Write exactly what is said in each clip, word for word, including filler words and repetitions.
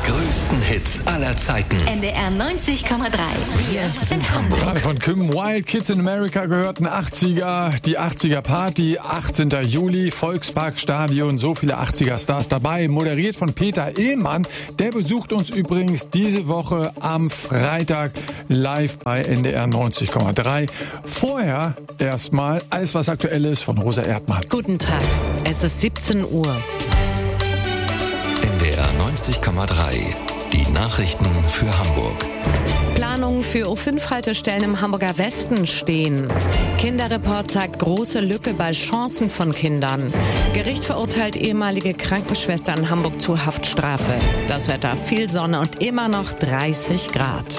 größten Hits aller Zeiten. N D R neunzig Komma drei. Wir sind Hamburg. Gerade von Kim Wilde, Kids in America gehörten achtziger, die achtziger Party, achtzehnter Juli, Volksparkstadion, so viele achtziger-Stars dabei. Moderiert von Peter Ehlmann. Der besucht uns übrigens diese Woche am Freitag live bei N D R neunzig Komma drei. Vorher erstmal alles, was aktuell ist, von Rosa Erdmann. Guten Tag, es ist siebzehn Uhr. N D R neunzig Komma drei. Die Nachrichten für Hamburg. Planungen für U fünf Haltestellen im Hamburger Westen stehen. Kinderreport zeigt große Lücke bei Chancen von Kindern. Gericht verurteilt ehemalige Krankenschwester in Hamburg zu Haftstrafe. Das Wetter, viel Sonne und immer noch dreißig Grad.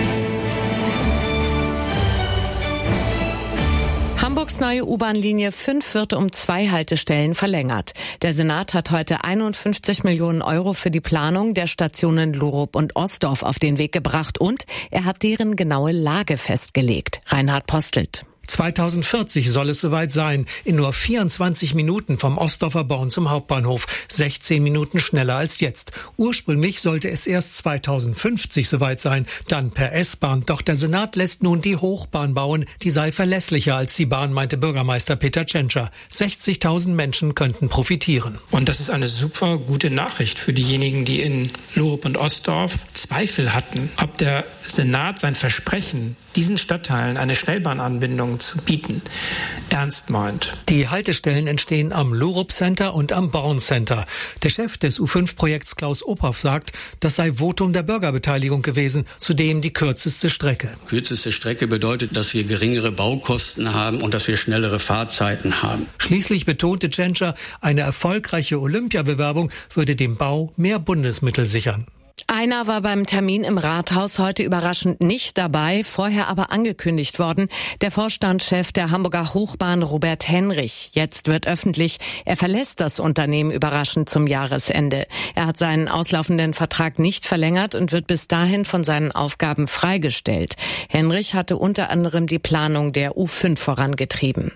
Hamburgs neue U-Bahn-Linie fünf wird um zwei Haltestellen verlängert. Der Senat hat heute einundfünfzig Millionen Euro für die Planung der Stationen Lurup und Ostdorf auf den Weg gebracht und er hat deren genaue Lage festgelegt. Reinhard Postelt. zweitausendvierzig soll es soweit sein. In nur vierundzwanzig Minuten vom Ostdorfer Born zum Hauptbahnhof. sechzehn Minuten schneller als jetzt. Ursprünglich sollte es erst zweitausendfünfzig soweit sein, dann per S-Bahn. Doch der Senat lässt nun die Hochbahn bauen. Die sei verlässlicher als die Bahn, meinte Bürgermeister Peter Tschentscher. sechzigtausend Menschen könnten profitieren. Und das ist eine super gute Nachricht für diejenigen, die in Lurup und Ostdorf Zweifel hatten, ob der Senat sein Versprechen, diesen Stadtteilen eine Schnellbahnanbindung zu bieten, ernst meint. Die Haltestellen entstehen am Lurup Center und am Born Center. Der Chef des U fünf Projekts Klaus Ophoff sagt, das sei Votum der Bürgerbeteiligung gewesen, zudem die kürzeste Strecke. Kürzeste Strecke bedeutet, dass wir geringere Baukosten haben und dass wir schnellere Fahrzeiten haben. Schließlich betonte Tschentscher, eine erfolgreiche Olympiabewerbung würde dem Bau mehr Bundesmittel sichern. Einer war beim Termin im Rathaus heute überraschend nicht dabei, vorher aber angekündigt worden. Der Vorstandschef der Hamburger Hochbahn Robert Henrich. Jetzt wird öffentlich, er verlässt das Unternehmen überraschend zum Jahresende. Er hat seinen auslaufenden Vertrag nicht verlängert und wird bis dahin von seinen Aufgaben freigestellt. Henrich hatte unter anderem die Planung der U fünf vorangetrieben.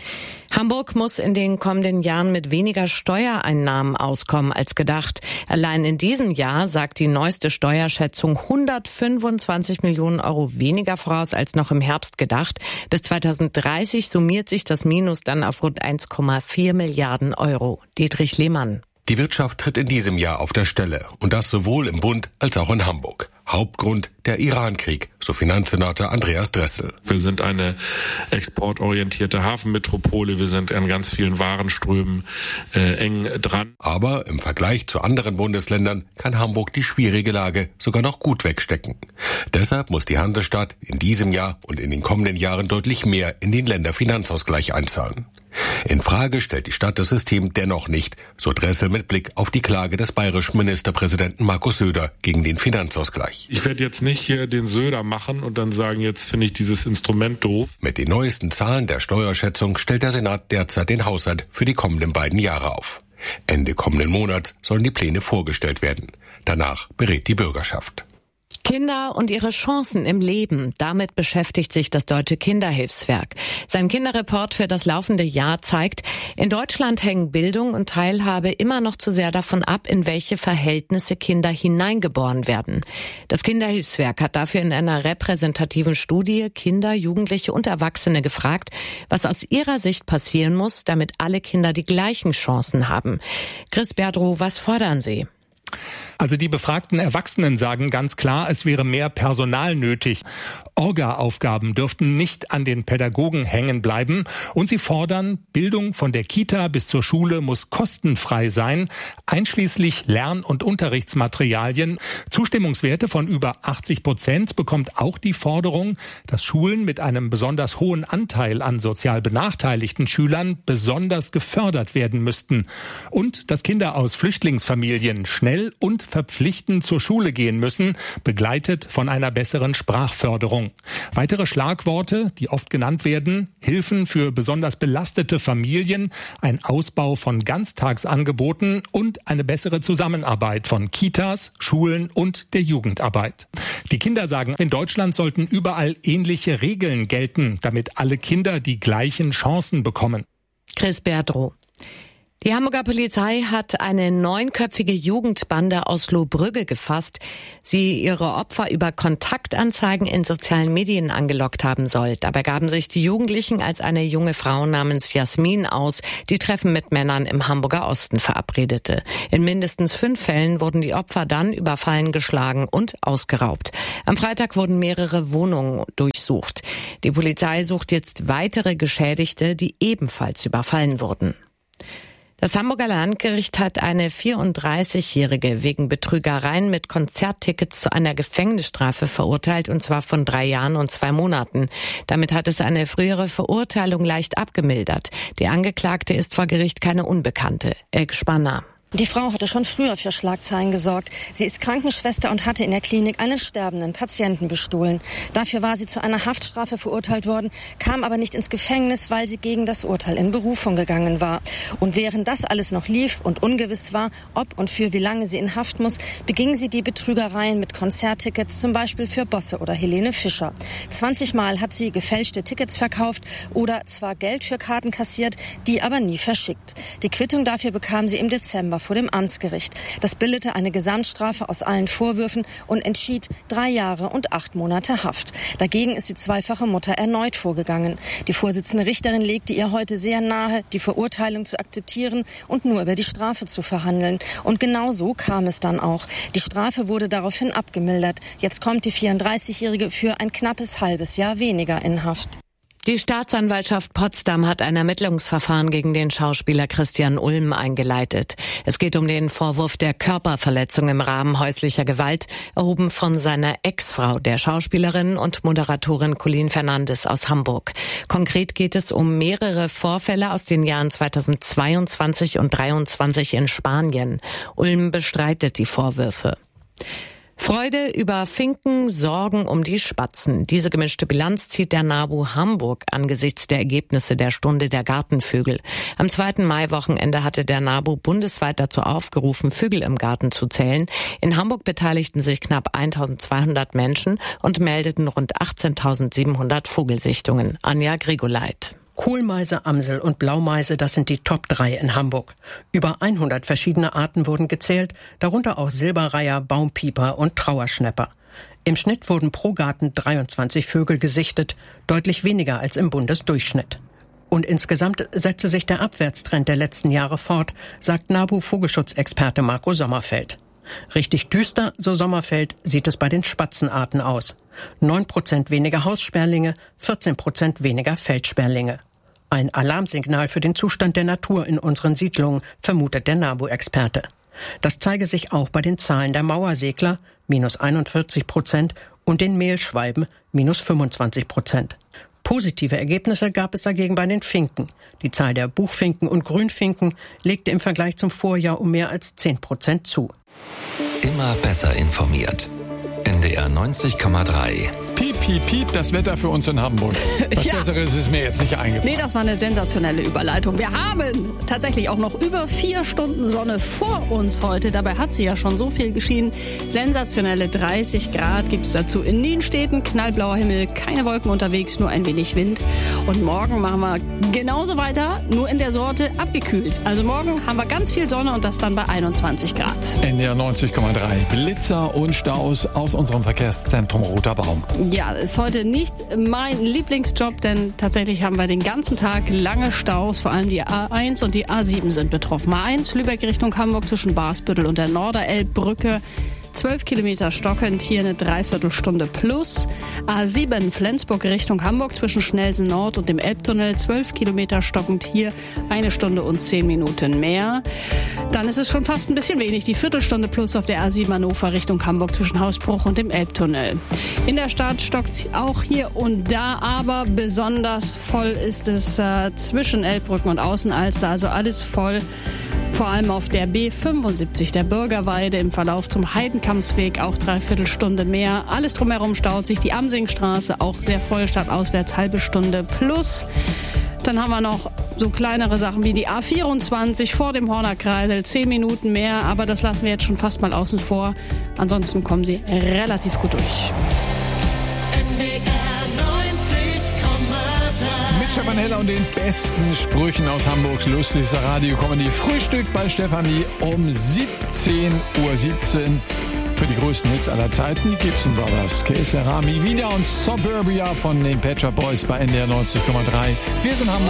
Hamburg muss in den kommenden Jahren mit weniger Steuereinnahmen auskommen als gedacht. Allein in diesem Jahr sagt die neueste Steuerschätzung hundertfünfundzwanzig Millionen Euro weniger voraus als noch im Herbst gedacht. Bis zweitausenddreißig summiert sich das Minus dann auf rund eins Komma vier Milliarden Euro. Dietrich Lehmann. Die Wirtschaft tritt in diesem Jahr auf der Stelle. Und das sowohl im Bund als auch in Hamburg. Hauptgrund der Irankrieg, so Finanzsenator Andreas Dressel. Wir sind eine exportorientierte Hafenmetropole, wir sind an ganz vielen Warenströmen äh, eng dran. Aber im Vergleich zu anderen Bundesländern kann Hamburg die schwierige Lage sogar noch gut wegstecken. Deshalb muss die Hansestadt in diesem Jahr und in den kommenden Jahren deutlich mehr in den Länderfinanzausgleich einzahlen. In Frage stellt die Stadt das System dennoch nicht, so Dressel mit Blick auf die Klage des bayerischen Ministerpräsidenten Markus Söder gegen den Finanzausgleich. Ich werde jetzt nicht hier den Söder machen und dann sagen, jetzt finde ich dieses Instrument doof. Mit den neuesten Zahlen der Steuerschätzung stellt der Senat derzeit den Haushalt für die kommenden beiden Jahre auf. Ende kommenden Monats sollen die Pläne vorgestellt werden. Danach berät die Bürgerschaft. Kinder und ihre Chancen im Leben. Damit beschäftigt sich das Deutsche Kinderhilfswerk. Sein Kinderreport für das laufende Jahr zeigt, in Deutschland hängen Bildung und Teilhabe immer noch zu sehr davon ab, in welche Verhältnisse Kinder hineingeboren werden. Das Kinderhilfswerk hat dafür in einer repräsentativen Studie Kinder, Jugendliche und Erwachsene gefragt, was aus ihrer Sicht passieren muss, damit alle Kinder die gleichen Chancen haben. Chris Berdrow, was fordern Sie? Also die befragten Erwachsenen sagen ganz klar, es wäre mehr Personal nötig. Orga-Aufgaben dürften nicht an den Pädagogen hängen bleiben. Und sie fordern, Bildung von der Kita bis zur Schule muss kostenfrei sein, einschließlich Lern- und Unterrichtsmaterialien. Zustimmungswerte von über achtzig Prozent bekommt auch die Forderung, dass Schulen mit einem besonders hohen Anteil an sozial benachteiligten Schülern besonders gefördert werden müssten. Und dass Kinder aus Flüchtlingsfamilien schnell und verpflichtend zur Schule gehen müssen, begleitet von einer besseren Sprachförderung. Weitere Schlagworte, die oft genannt werden: Hilfen für besonders belastete Familien, ein Ausbau von Ganztagsangeboten und eine bessere Zusammenarbeit von Kitas, Schulen und der Jugendarbeit. Die Kinder sagen, in Deutschland sollten überall ähnliche Regeln gelten, damit alle Kinder die gleichen Chancen bekommen. Chris Berdrow. Die Hamburger Polizei hat eine neunköpfige Jugendbande aus Lohbrügge gefasst, sie ihre Opfer über Kontaktanzeigen in sozialen Medien angelockt haben soll. Dabei gaben sich die Jugendlichen als eine junge Frau namens Jasmin aus, die Treffen mit Männern im Hamburger Osten verabredete. In mindestens fünf Fällen wurden die Opfer dann überfallen, geschlagen und ausgeraubt. Am Freitag wurden mehrere Wohnungen durchsucht. Die Polizei sucht jetzt weitere Geschädigte, die ebenfalls überfallen wurden. Das Hamburger Landgericht hat eine vierunddreißigjährige wegen Betrügereien mit Konzerttickets zu einer Gefängnisstrafe verurteilt, und zwar von drei Jahren und zwei Monaten. Damit hat es eine frühere Verurteilung leicht abgemildert. Die Angeklagte ist vor Gericht keine Unbekannte. Elke Spanner. Die Frau hatte schon früher für Schlagzeilen gesorgt. Sie ist Krankenschwester und hatte in der Klinik einen sterbenden Patienten bestohlen. Dafür war sie zu einer Haftstrafe verurteilt worden, kam aber nicht ins Gefängnis, weil sie gegen das Urteil in Berufung gegangen war. Und während das alles noch lief und ungewiss war, ob und für wie lange sie in Haft muss, beging sie die Betrügereien mit Konzerttickets, zum Beispiel für Bosse oder Helene Fischer. zwanzig Mal hat sie gefälschte Tickets verkauft oder zwar Geld für Karten kassiert, die aber nie verschickt. Die Quittung dafür bekam sie im Dezember vor dem Amtsgericht. Das bildete eine Gesamtstrafe aus allen Vorwürfen und entschied drei Jahre und acht Monate Haft. Dagegen ist die zweifache Mutter erneut vorgegangen. Die Vorsitzende Richterin legte ihr heute sehr nahe, die Verurteilung zu akzeptieren und nur über die Strafe zu verhandeln. Und genau so kam es dann auch. Die Strafe wurde daraufhin abgemildert. Jetzt kommt die vierunddreißigjährige für ein knappes halbes Jahr weniger in Haft. Die Staatsanwaltschaft Potsdam hat ein Ermittlungsverfahren gegen den Schauspieler Christian Ulm eingeleitet. Es geht um den Vorwurf der Körperverletzung im Rahmen häuslicher Gewalt, erhoben von seiner Ex-Frau, der Schauspielerin und Moderatorin Colleen Fernandes aus Hamburg. Konkret geht es um mehrere Vorfälle aus den Jahren zweitausendzweiundzwanzig und dreiundzwanzig in Spanien. Ulm bestreitet die Vorwürfe. Freude über Finken, Sorgen um die Spatzen. Diese gemischte Bilanz zieht der NABU Hamburg angesichts der Ergebnisse der Stunde der Gartenvögel. Am zweiten Maiwochenende hatte der NABU bundesweit dazu aufgerufen, Vögel im Garten zu zählen. In Hamburg beteiligten sich knapp eintausendzweihundert Menschen und meldeten rund achtzehntausendsiebenhundert Vogelsichtungen. Anja Grigoleit. Kohlmeise, Amsel und Blaumeise, das sind die Top drei in Hamburg. Über hundert verschiedene Arten wurden gezählt, darunter auch Silberreiher, Baumpieper und Trauerschnäpper. Im Schnitt wurden pro Garten dreiundzwanzig Vögel gesichtet, deutlich weniger als im Bundesdurchschnitt. Und insgesamt setze sich der Abwärtstrend der letzten Jahre fort, sagt NABU-Vogelschutzexperte Marco Sommerfeld. Richtig düster, so Sommerfeld, sieht es bei den Spatzenarten aus. neun Prozent weniger Haussperlinge, vierzehn Prozent weniger Feldsperlinge. Ein Alarmsignal für den Zustand der Natur in unseren Siedlungen, vermutet der NABU-Experte. Das zeige sich auch bei den Zahlen der Mauersegler, minus einundvierzig Prozent, und den Mehlschwalben, minus fünfundzwanzig Prozent. Positive Ergebnisse gab es dagegen bei den Finken. Die Zahl der Buchfinken und Grünfinken legte im Vergleich zum Vorjahr um mehr als zehn Prozent zu. Immer besser informiert. N D R neunzig Komma drei. Piep, piep, piep, das Wetter für uns in Hamburg. Was ja. Besseres ist mir jetzt nicht eingefallen. Nee, das war eine sensationelle Überleitung. Wir haben tatsächlich auch noch über vier Stunden Sonne vor uns heute. Dabei hat sie ja schon so viel geschienen. Sensationelle dreißig Grad gibt es dazu in Nienstädten. Knallblauer Himmel, keine Wolken unterwegs, nur ein wenig Wind. Und morgen machen wir genauso weiter, nur in der Sorte abgekühlt. Also morgen haben wir ganz viel Sonne und das dann bei einundzwanzig Grad. N D R neunzig Komma drei. Blitzer und Staus aus unserem Verkehrszentrum Roter Baum. Ja, ist heute nicht mein Lieblingsjob, denn tatsächlich haben wir den ganzen Tag lange Staus. Vor allem die A eins und die A sieben sind betroffen. A eins Lübeck Richtung Hamburg zwischen Barsbüttel und der Norderelbbrücke. zwölf Kilometer stockend, hier eine Dreiviertelstunde plus. A sieben Flensburg Richtung Hamburg zwischen Schnellsen Nord und dem Elbtunnel, zwölf Kilometer stockend, hier eine Stunde und zehn Minuten mehr. Dann ist es schon fast ein bisschen wenig, die Viertelstunde plus auf der A sieben Hannover Richtung Hamburg zwischen Hausbruch und dem Elbtunnel. In der Stadt stockt auch hier und da, aber besonders voll ist es äh, zwischen Elbbrücken und Außenalster, also alles voll. Vor allem auf der B fünfundsiebzig, der Bürgerweide, im Verlauf zum Heidenkampsweg auch dreiviertel Stunde mehr. Alles drumherum staut sich. Die Amsingstraße auch sehr voll, stadtauswärts halbe Stunde plus. Dann haben wir noch so kleinere Sachen wie die A vierundzwanzig vor dem Horner Kreisel, zehn Minuten mehr. Aber das lassen wir jetzt schon fast mal außen vor. Ansonsten kommen sie relativ gut durch. Stefan Heller und den besten Sprüchen aus Hamburgs lustigster Radio-Comedy. Frühstück bei Stefanie um siebzehn Uhr siebzehn. Für die größten Hits aller Zeiten, die Gibson Brothers, K. Serami, wieder und Suburbia von den Pet Shop Boys bei N D R neunzig Komma drei. Wir sind Hamburg.